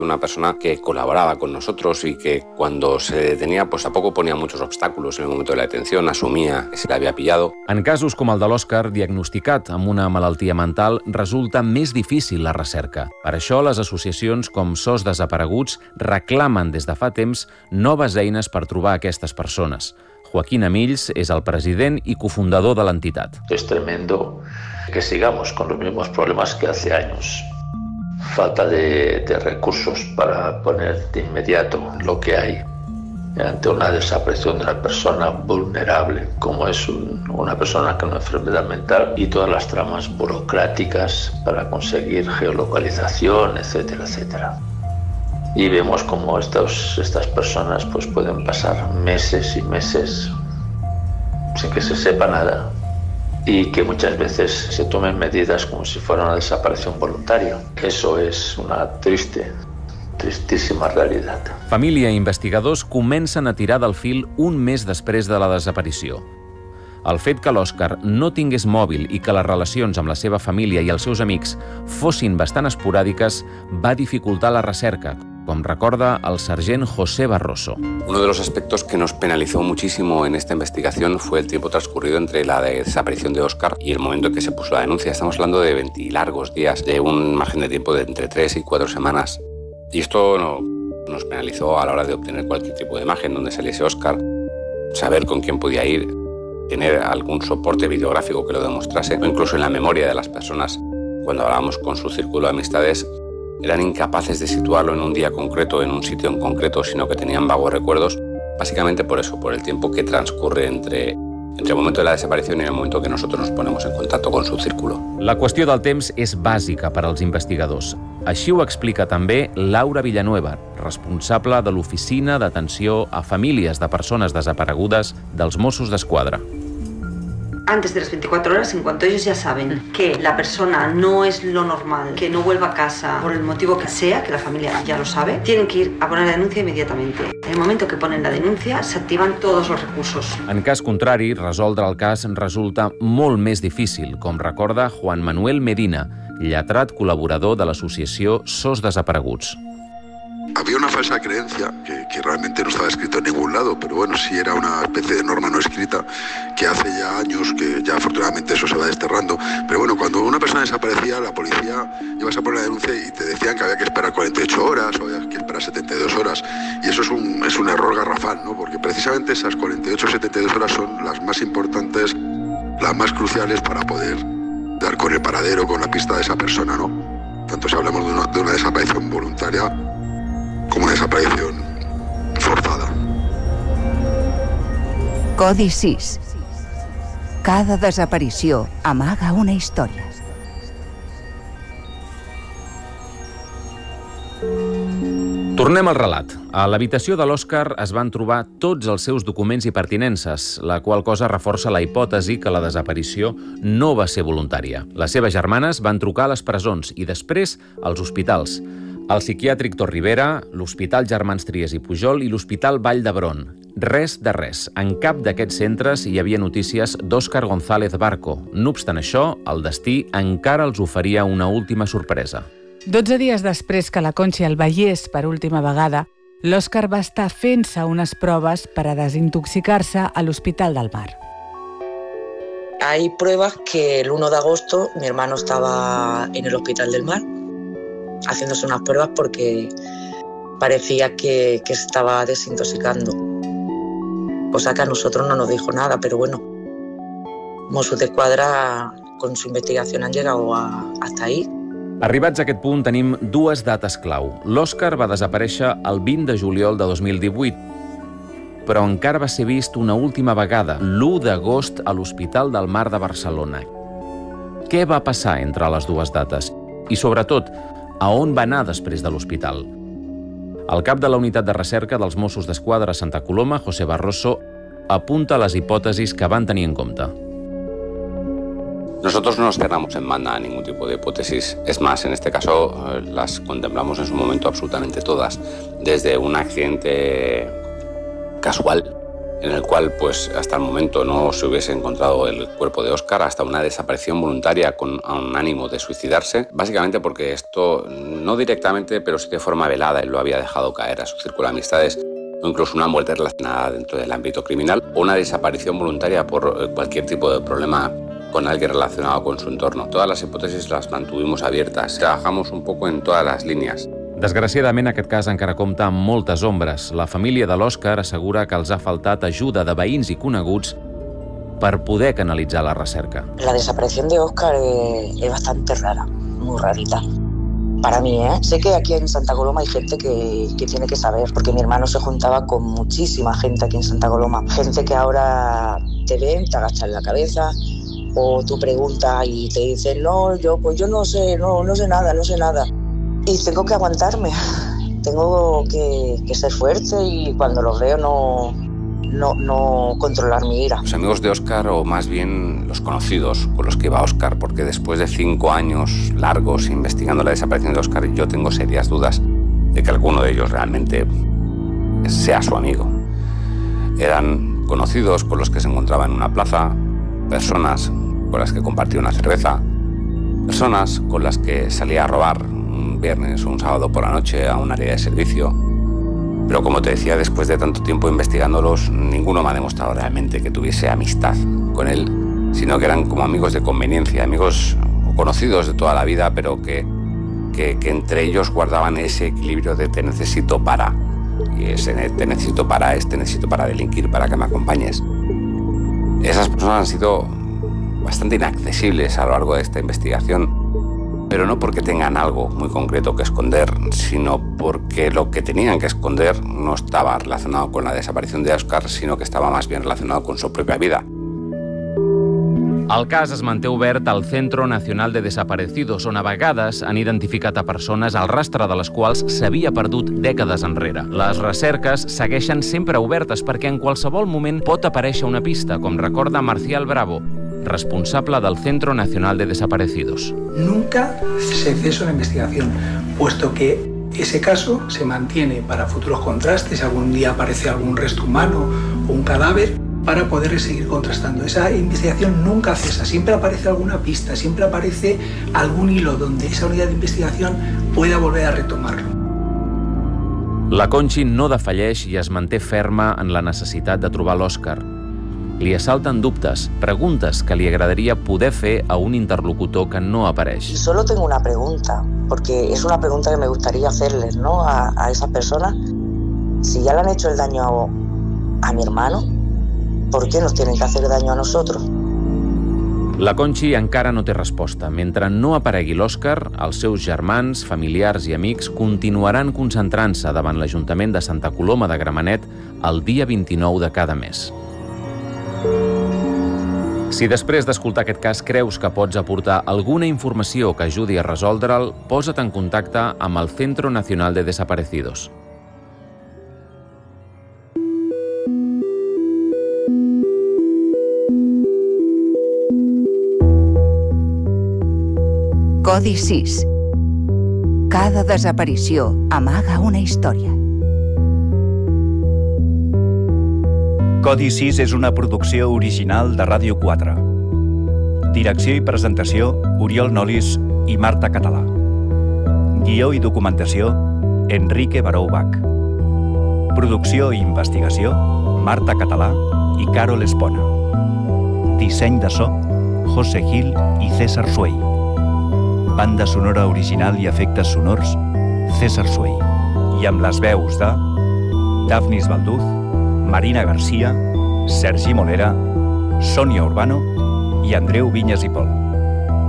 Una persona que colaboraba con nosotros y que cuando se detenía pues tampoco ponía muchos obstáculos en el momento de la detención, asumia que se l'havia pillado. En casos com el de l'Òscar, diagnosticat amb una malaltia mental, resulta més difícil la recerca. Per això les associacions com SOS Desapareguts reclamen des de fa temps noves eines per trobar aquestes persones. Joaquín Amills és el president i cofundador de l'entitat. Es tremendo que sigamos con los mismos problemas que hace años. Falta de recursos para poner de inmediato lo que hay ante una desaparición de una persona vulnerable, como es una persona con una enfermedad mental, y todas las tramas burocráticas para conseguir geolocalización, etcétera, etcétera. Y vemos cómo estas personas pues pueden pasar meses y meses sin que se sepa nada, y que muchas veces se tomen medidas como si fuera una desaparición voluntaria. Eso es una tristíssima realitat. Família i investigadors comencen a tirar del fil un mes després de la desaparició. El fet que l'Òscar no tingués mòbil i que les relacions amb la seva família i els seus amics fossin bastant esporàdiques va dificultar la recerca, com recorda el sergent José Barroso. Uno de los aspectos que nos penalizó muchísimo en esta investigación fue el tiempo transcurrido entre la desaparición de Óscar y el momento en que se puso la denuncia. Estamos hablando de 20 largos días, de un margen de tiempo de entre 3 y 4 semanas. Y esto nos penalizó a la hora de obtener cualquier tipo de imagen donde saliese Óscar, saber con quién podía ir, tener algún soporte videográfico que lo demostrase, o incluso en la memoria de las personas. Cuando hablábamos con su círculo de amistades, eran incapaces de situarlo en un día concreto, en un sitio en concreto, sino que tenían vagos recuerdos, básicamente por eso, por el tiempo que transcurre entre el momento de la desaparición y el momento que nosotros nos ponemos en contacto con su círculo. La qüestió del temps és bàsica per als investigadors. Així ho explica també Laura Villanueva, responsable de l'Oficina d'Atenció a Famílies de Persones Desaparegudes dels Mossos d'Esquadra. Antes de las 24 horas, en cuanto ellos ya saben que la persona no es lo normal, que no vuelva a casa por el motivo que sea, que la familia ya lo sabe, tienen que ir a poner la denuncia inmediatamente. En el momento que ponen la denuncia, se activan todos los recursos. En cas contrari, resoldre el cas resulta molt més difícil, com recorda Juan Manuel Medina, lletrat col·laborador de l'associació SOS Desapareguts. Había una falsa creencia que realmente no estaba escrito en ningún lado, pero bueno, sí era una especie de norma no escrita que hace ya años, que ya afortunadamente eso se va desterrando. Pero bueno, cuando una persona desaparecía, la policía ibas a poner la denuncia y te decían que había que esperar 48 horas o había que esperar 72 horas. Y eso es un error garrafal, ¿no? Porque precisamente esas 48 o 72 horas son las más importantes, las más cruciales para poder dar con el paradero, con la pista de esa persona, ¿no? Tanto si hablamos de una desaparición voluntaria com una desaparició forzada. Codi 6. Cada desaparició amaga una història. Tornem al relat. A l'habitació de l'Òscar es van trobar tots els seus documents i pertinences, la qual cosa reforça la hipòtesi que la desaparició no va ser voluntària. Les seves germanes van trucar a les presons i després als hospitals. El psiquiàtric Tor Rivera, l'Hospital Germans Trias i Pujol i l'Hospital Vall d'Hebron. Res de res. En cap d'aquests centres hi havia notícies d'Òscar González Barco. No obstant això, el destí encara els oferia una última sorpresa. 12 dies després que la Conchi el veiés per última vegada, l'Òscar va estar fent-se unes proves per a desintoxicar-se a l'Hospital del Mar. Hay pruebas que el 1 de agosto mi hermano estaba en el Hospital del Mar haciéndose unas pruebas porque parecía que se estaba desintoxicando. Cosa que a nosotros no nos dijo nada, pero bueno, Mossos d'Esquadra con su investigación han llegado hasta ahí. Arribats a aquest punt tenim dues dates clau. L'Òscar va desaparèixer el 20 de juliol de 2018, però encara va ser vist una última vegada, l'1 d'agost a l'Hospital del Mar de Barcelona. Què va passar entre les dues dates? I sobretot, a on va anar després de l'hospital? El cap de la unitat de recerca dels Mossos d'Esquadra a Santa Coloma, José Barroso, apunta les hipòtesis que van tenir en compte. Nosotros no nos cerramos en banda a ningún tipo de hipótesis. Es más, en este caso las contemplamos en su momento absolutamente todas. Desde un accidente casual, en el cual pues hasta el momento no se hubiese encontrado el cuerpo de Óscar, hasta una desaparición voluntaria con un ánimo de suicidarse, básicamente porque esto no directamente, pero sí de forma velada, él lo había dejado caer a su círculo de amistades, o incluso una muerte relacionada dentro del ámbito criminal, o una desaparición voluntaria por cualquier tipo de problema con alguien relacionado con su entorno. Todas les hipòtesis les mantuvimos abiertas, trabajamos un poco en todas las líneas. Desgraciadament, aquest cas encara compta amb moltes ombres. La família de l'Òscar assegura que els ha faltat ajuda de veïns i coneguts per poder canalitzar la recerca. La desaparición de Óscar es bastante rara, muy rarita. Para mí, Sé que aquí en Santa Coloma hay gente que tiene que saber, porque mi hermano se juntaba con muchísima gente aquí en Santa Coloma. Gente que ahora te ven, te agachan la cabeza, o tú preguntas y te dicen, no, yo no sé nada. Y tengo que aguantarme, tengo que ser fuerte y cuando los veo no controlar mi ira. Los amigos de Óscar, o más bien los conocidos con los que iba Óscar, porque después de 5 años largos investigando la desaparición de Óscar, yo tengo serias dudas de que alguno de ellos realmente sea su amigo. Eran conocidos con los que se encontraba en una plaza, personas con las que compartía una cerveza, personas con las que salía a robar un viernes o un sábado por la noche a un área de servicio. Pero como te decía, después de tanto tiempo investigándolos, ninguno me ha demostrado realmente que tuviese amistad con él, sino que eran como amigos de conveniencia, amigos o conocidos de toda la vida, pero que entre ellos guardaban ese equilibrio de te necesito para, y ese te necesito para es te necesito para delinquir, para que me acompañes. Esas personas han sido bastante inaccesibles a lo largo de esta investigación, pero no porque tengan algo muy concreto que esconder, sino porque lo que tenían que esconder no estaba relacionado con la desaparición de Óscar, sinó que estava més ben relacionat con su pròpia vida. El cas es manté obert al Centro Nacional de Desaparecidos, on a vegades han identificat a persones el rastre de les quals s'havia perdut dècades enrere. Les recerques segueixen sempre obertes perquè en qualsevol moment pot aparèixer una pista, com recorda Marcial Bravo, responsable del Centro Nacional de Desaparecidos. Nunca se cesa una investigación, puesto que ese caso se mantiene para futuros contrastes, si algún día aparece algún resto humano o un cadáver, para poder seguir contrastando. Esa investigación nunca cesa, siempre aparece alguna pista, siempre aparece algún hilo donde esa unidad de investigación pueda volver a retomarlo. La Conchi no defalleix i es manté ferma en la necessitat de trobar l'Òscar. Li assalten dubtes, preguntes que li agradaria poder fer a un interlocutor que no apareix. Solo tengo una pregunta, porque es una pregunta que me gustaría hacerles, ¿no? a esas personas. Si ya le han hecho el daño a mi hermano, ¿por qué nos tienen que hacer daño a nosotros? La Conchi encara no té resposta. Mentre no aparegui l'Òscar, els seus germans, familiars i amics continuaran concentrant-se davant l'Ajuntament de Santa Coloma de Gramenet el dia 29 de cada mes. Si després d'escoltar aquest cas creus que pots aportar alguna informació que ajudi a resoldre'l, posa't en contacte amb el Centro Nacional de Desaparecidos. Codi 6. Cada desaparició amaga una història. Codi 6 és una producció original de Ràdio 4. Direcció i presentació, Oriol Nolis i Marta Català. Guió i documentació, Enrique Baró Bach. Producció i investigació, Marta Català i Carol Espona. Disseny de so, José Gil i César Suey. Banda sonora original i efectes sonors, César Suey. I amb les veus de Dafnis Balduz, Marina García, Sergi Molera, Sònia Urbano i Andreu Vinyes i Pol.